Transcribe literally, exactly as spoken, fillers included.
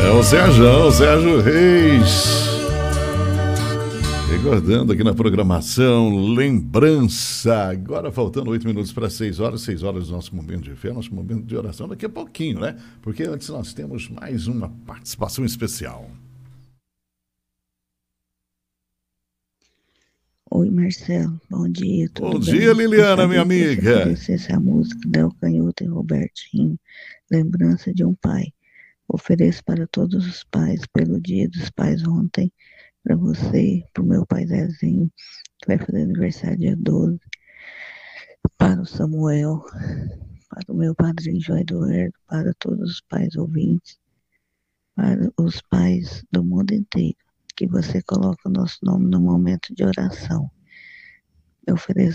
É o Sérgio, Sérgio Reis. Recordando aqui na programação, lembrança. Agora faltando oito minutos para seis horas, seis horas do nosso momento de fé, nosso momento de oração. Daqui a pouquinho, né? Porque antes nós temos mais uma participação especial. Oi, Marcelo, bom dia, tudo Bom bem? dia, Liliana, minha Gostaria que você amiga. oferecesse a música Del Canhoto e Robertinho, Lembrança de um Pai. Ofereço para todos os pais, pelo Dia dos Pais ontem, para você, para o meu pai Zezinho, que vai fazer aniversário dia doze, para o Samuel, para o meu padrinho João Eduardo, para todos os pais ouvintes, para os pais do mundo inteiro, que você coloque o nosso nome no momento de oração. Eu ofereço